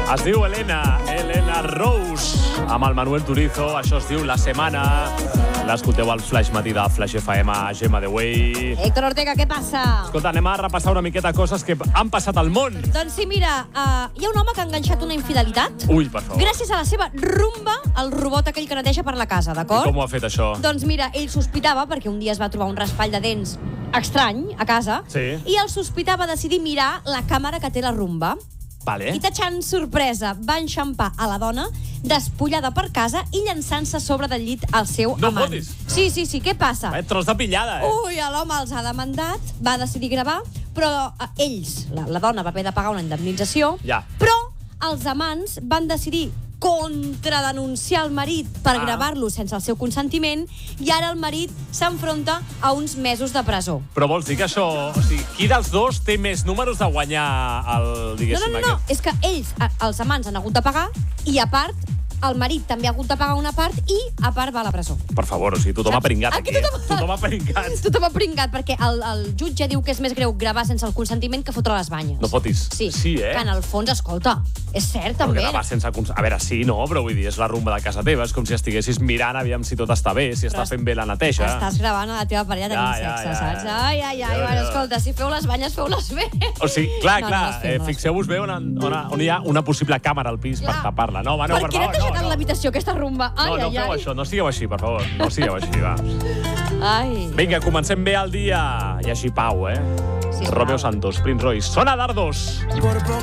Es diu Elena Rose, amb el Manuel Turizo. Això es diu La Semana. L'escolteu al Flash Matí de Flash FM, Gemma The Way. Héctor Ortega, què passa? Escolta, anem a repassar una miqueta coses que han passat al món. Doncs sí, mira, hi ha un home que ha enganxat una infidelitat. Ui, per favor. Gràcies a la seva rumba, el robot aquell que neteja per la casa, d'acord? Com ho ha fet, això? Doncs mira, ell sospitava, perquè un dia es va trobar un raspall de dents estrany a casa, Sí. i el sospitava decidir mirar la càmera que té la rumba. Vale. I tatxant sorpresa, va enxampar a la dona despullada per casa i llançant-se sobre del llit al seu No amant. fotis. Sí, què passa? Tros de pillada, Ui, l'home els ha demandat, va decidir gravar, però ells, la dona va haver de pagar una indemnització, Ja. però els amants van decidir contradenunciar el marit per gravar-lo sense el seu consentiment, i ara el marit s'enfronta a uns mesos de presó. Però vols dir que això... O sigui, qui dels dos té més números de guanyar el, diguéssim, No, és que ells, els amants, han hagut de pagar, i a part, el marit també ha hagut de pagar una part i, a part, va a la presó. Per favor, o sigui, tothom ha pringat aquí. Tothom ha pringat. Tothom ha pringat, perquè el jutge diu que és més greu gravar sense el consentiment que fotre les banyes. No fotis. Sí, eh? que en el fons, escolta, és cert, Però també. gravar sense consentiment... A veure, sí, no, però vull dir, és la rumba de casa teva, és com si estiguessis mirant aviam si tot està bé, si està fent bé la neteja. Estàs gravant a la teva parella tenint sexe, saps? Ai, bueno, escolta, si feu les banyes, feu-les bé. O sigui, clar, No, no les fem. fixeu-vos bé on hi ha una possible càmera al pis per tapar-la. No, va, no, Per què no t'ha aixecat l'habitació, aquesta rumba? No feu això, no sigueu així, per favor. No sigueu així, va. Ai. Vinga, comencem bé el dia. I així pau, Sisplau. Romeo Santos, Prince Royce. Sona Dardos! Por poco